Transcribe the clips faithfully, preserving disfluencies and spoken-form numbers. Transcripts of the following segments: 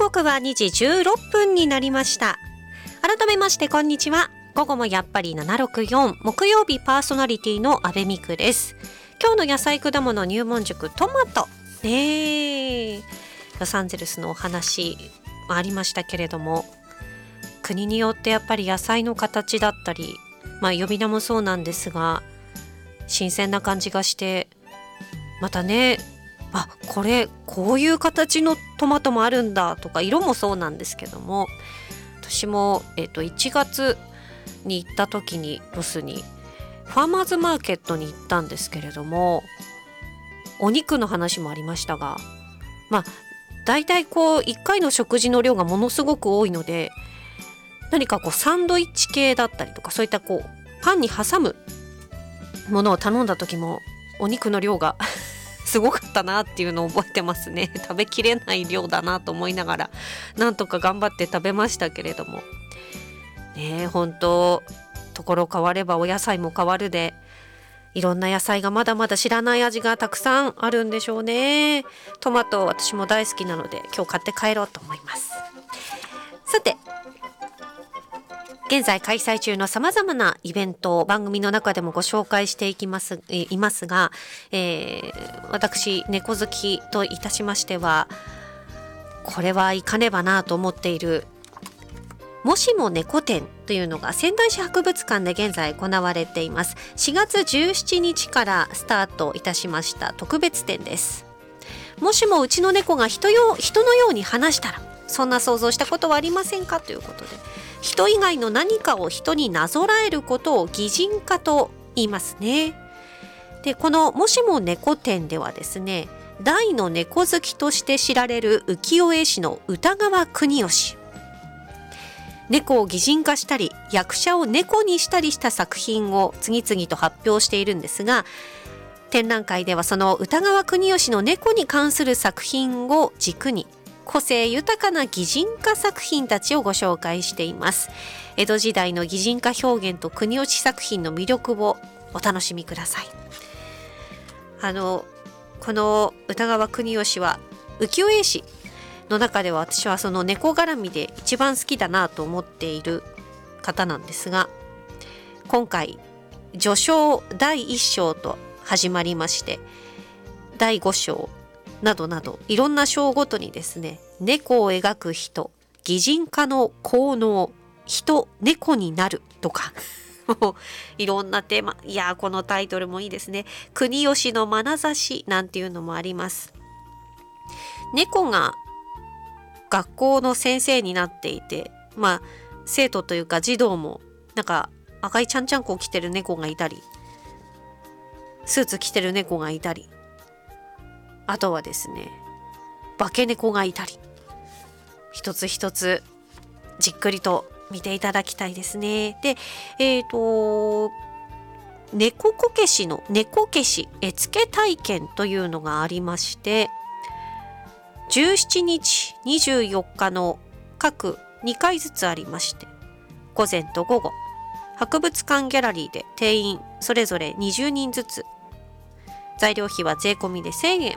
刻はにじじゅうろっぷんになりました。改めましてこんにちは。午後もやっぱりななろくよん木曜日パーソナリティの阿部美久です。今日の野菜果物入門塾トマトね、ロサンゼルスのお話もありましたけれども、国によってやっぱり野菜の形だったり、まあ呼び名もそうなんですが新鮮な感じがして、またね、あ、これこういう形のトマトもあるんだとか、色もそうなんですけども、私も、えーと、いちがつに行った時にロスにファーマーズマーケットに行ったんですけれども、お肉の話もありましたが、まあだいたいこういっかいの食事の量がものすごく多いので、何かこうサンドイッチ系だったりとか、そういったこうパンに挟むものを頼んだ時もお肉の量がすごかったなっていうのを覚えてますね。食べきれない量だなと思いながらなんとか頑張って食べましたけれどもね、本当ところ変わればお野菜も変わるで、いろんな野菜がまだまだ知らない味がたくさんあるんでしょうね。トマト私も大好きなので今日買って帰ろうと思います。さて、現在開催中のさまざまなイベントを番組の中でもご紹介していきますいますが、えー、私猫好きといたしましては、これは行かねばなと思っているもしも猫展というのが仙台市博物館で現在行われています。しがつじゅうしちにちからスタートいたしました特別展です。もしもうちの猫が人よ、人のように話したら、そんな想像したことはありませんかということで、人以外の何かを人になぞらえることを擬人化と言いますね。で、このもしも猫展ではですね、大の猫好きとして知られる浮世絵師の歌川国芳、猫を擬人化したり役者を猫にしたりした作品を次々と発表しているんですが、展覧会ではその歌川国芳の猫に関する作品を軸に個性豊かな擬人化作品たちをご紹介しています。江戸時代の擬人化表現と国芳作品の魅力をお楽しみください。あのこの歌川国芳は浮世絵師の中では私はその猫絡みで一番好きだなと思っている方なんですが、今回序章だいいっ章と始まりまして、だいご章などなどいろんな章ごとにですね、猫を描く人、擬人化の効能、人猫になるとかもういろんなテーマ、いやこのタイトルもいいですね。国芳の眼差しなんていうのもあります。猫が学校の先生になっていて、まあ生徒というか児童もなんか赤いちゃんちゃんこを着てる猫がいたり、スーツ着てる猫がいたり、あとはですね化け猫がいたり、一つ一つじっくりと見ていただきたいですね。で、えっと猫こけしの猫消し絵付け体験というのがありまして、じゅうしちにちにじゅうよっかの各にかいずつありまして、午前と午後博物館ギャラリーで定員それぞれにじゅうにんずつ、材料費は税込みでせんえん。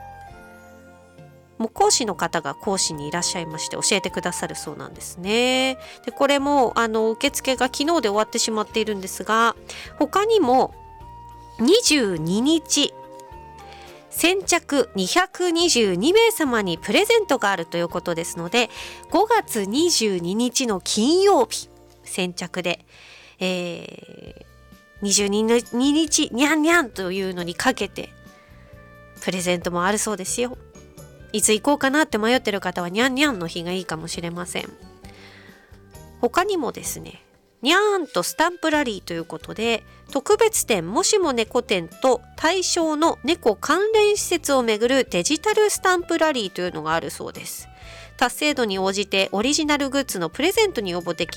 もう講師の方が講師にいらっしゃいまして教えてくださるそうなんですね。で、これもあの受付が昨日で終わってしまっているんですが、他にもにじゅうににち先着にひゃくにじゅうにめいさまにプレゼントがあるということですので、ごがつにじゅうににちの金曜日先着で、えー、にじゅうににちにゃんにゃんというのにかけてプレゼントもあるそうですよ。いつ行こうかなって迷ってる方はにゃんにゃんの日がいいかもしれません。他にもですね、にゃーんとスタンプラリーということで、特別展もしも猫展と対象の猫関連施設をめぐるデジタルスタンプラリーというのがあるそうです。達成度に応じてオリジナルグッズのプレゼントに応募でき